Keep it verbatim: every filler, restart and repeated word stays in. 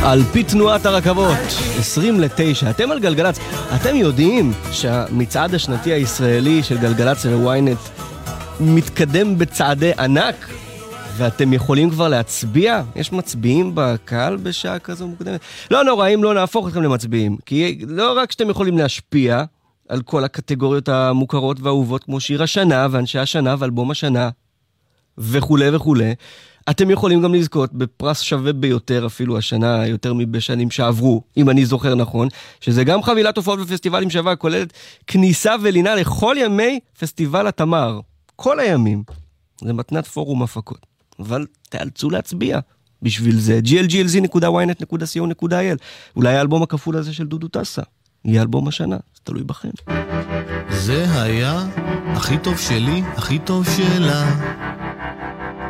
על פי תנועת הרכבות, עשרים לתשע. אתם על גלגלץ. אתם יודעים שהמצעד השנתי הישראלי של גלגלץ וויינט מתקדם בצעדי ענק? ואתם יכולים כבר להצביע? יש מצביעים בקהל בשעה כזו מוקדמת? לא נורא, אם לא נהפוך אתכם למצביעים. כי לא רק שאתם יכולים להשפיע על כל הקטגוריות המוכרות והאהובות, כמו שיר השנה ואנשי השנה ואלבום השנה וכו' וכו', אתם יכולים גם לזכות בפרס שווה ביותר, אפילו השנה יותר מבשנים שעברו, אם אני זוכר נכון, שזה גם חבילת הופעות בפסטיבלים שווה, כוללת כניסה ולינה לכל ימי פסטיבל התמר. כל הימים. זה מתנת פורום הפקות. אבל תאלצו להצביע. בשביל זה, ג'י אל ג'י אל זי נקודה וויינט נקודה סי או נקודה איי אל. אולי האלבום הכפול הזה של דודו טסה יהיה אלבום השנה. זה תלוי בכם. זה היה הכי טוב שלי, הכי טוב שלה.